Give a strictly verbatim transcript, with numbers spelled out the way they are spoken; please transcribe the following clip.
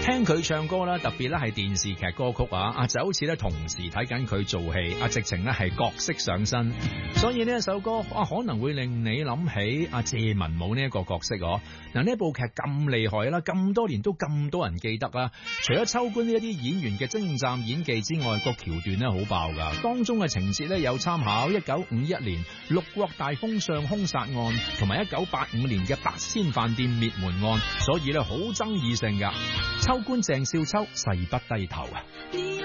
聽佢唱歌啦，特別咧係電視劇歌曲啊，啊就好似咧同時睇緊佢做戲，啊直情咧係角色上身，所以呢一首歌啊可能會令你諗起阿謝文武呢一個角色哦。嗱，呢部劇咁厲害啦，咁多年都咁多人記得啦。除咗秋官呢一啲演員嘅精湛演技之外，個橋段咧好爆噶，當中嘅情節咧有參考一九五一年六國大封相兇殺案，同埋一九八五年嘅八仙飯店滅門案，所以咧好爭議性噶。秋官鄭少秋誓不低頭啊！